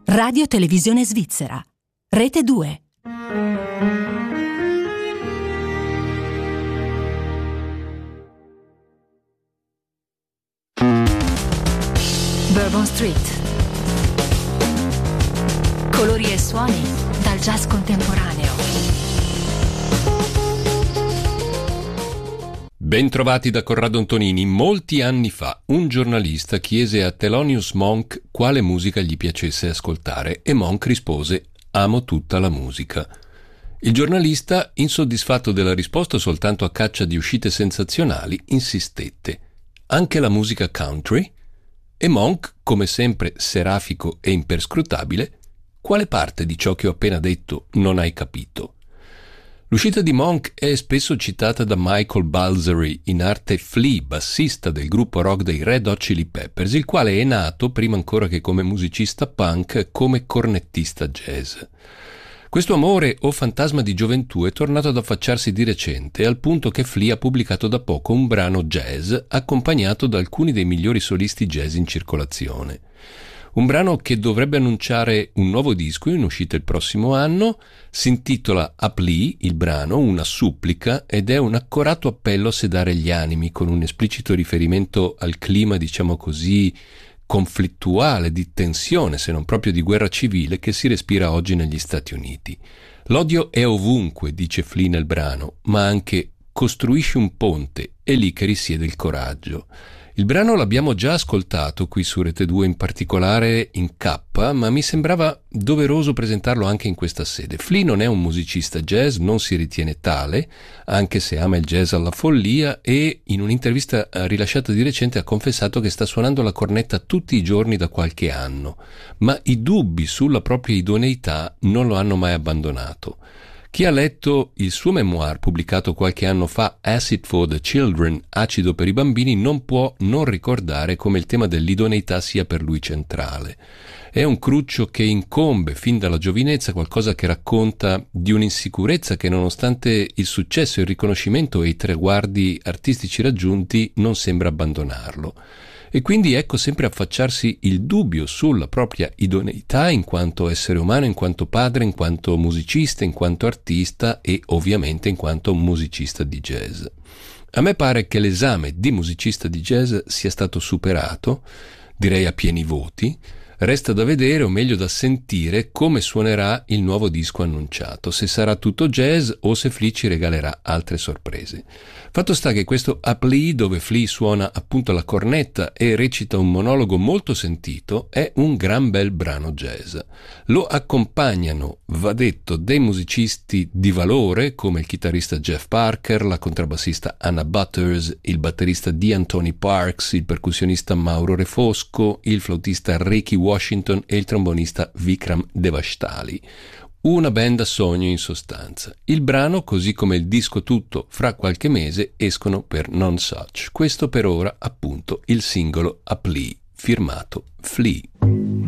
Radio Televisione Svizzera. Rete 2. Bourbon Street. Colori e suoni dal jazz contemporaneo. Bentrovati da Corrado Antonini. Molti anni fa un giornalista chiese a Thelonious Monk quale musica gli piacesse ascoltare e Monk rispose: amo tutta la musica. Il giornalista, insoddisfatto della risposta soltanto a caccia di uscite sensazionali, insistette: anche la musica country? E Monk, come sempre serafico e imperscrutabile: quale parte di ciò che ho appena detto non hai capito? L'uscita di Monk è spesso citata da Michael Balzery, in arte Flea, bassista del gruppo rock dei Red Hot Chili Peppers, il quale è nato, prima ancora che come musicista punk, come cornettista jazz. Questo amore o fantasma di gioventù è tornato ad affacciarsi di recente, al punto che Flea ha pubblicato da poco un brano jazz accompagnato da alcuni dei migliori solisti jazz in circolazione. Un brano che dovrebbe annunciare un nuovo disco in uscita il prossimo anno, si intitola A Plea, il brano, una supplica, ed è un accorato appello a sedare gli animi, con un esplicito riferimento al clima, diciamo così, conflittuale, di tensione, se non proprio di guerra civile, che si respira oggi negli Stati Uniti. L'odio è ovunque, dice Flea nel brano, ma anche costruisci un ponte, è lì che risiede il coraggio. Il brano l'abbiamo già ascoltato qui su Rete 2, in particolare in K, ma mi sembrava doveroso presentarlo anche in questa sede. Flea non è un musicista jazz, non si ritiene tale, anche se ama il jazz alla follia, e in un'intervista rilasciata di recente ha confessato che sta suonando la cornetta tutti i giorni da qualche anno, ma i dubbi sulla propria idoneità non lo hanno mai abbandonato. Chi ha letto il suo memoir pubblicato qualche anno fa, Acid for the Children, acido per i bambini, non può non ricordare come il tema dell'idoneità sia per lui centrale. È un cruccio che incombe fin dalla giovinezza, qualcosa che racconta di un'insicurezza che, nonostante il successo, il riconoscimento e i traguardi artistici raggiunti, non sembra abbandonarlo. E quindi ecco sempre affacciarsi il dubbio sulla propria idoneità in quanto essere umano, in quanto padre, in quanto musicista, in quanto artista e ovviamente in quanto musicista di jazz. A me pare che l'esame di musicista di jazz sia stato superato, direi a pieni voti. Resta da vedere, o meglio da sentire, come suonerà il nuovo disco annunciato, se sarà tutto jazz o se Flea ci regalerà altre sorprese. Fatto sta che questo A Plea, dove Flea suona appunto la cornetta e recita un monologo molto sentito, è un gran bel brano jazz. Lo accompagnano, va detto, dei musicisti di valore come il chitarrista Jeff Parker, la contrabbassista Anna Butters, il batterista Dean Tony Parks, il percussionista Mauro Refosco, il flautista Ricky Washington e il trombonista Vikram Devashtali. Una band a sogno in sostanza. Il brano, così come il disco tutto, fra qualche mese escono per Non Such. Questo per ora appunto il singolo A Plea, firmato Flea.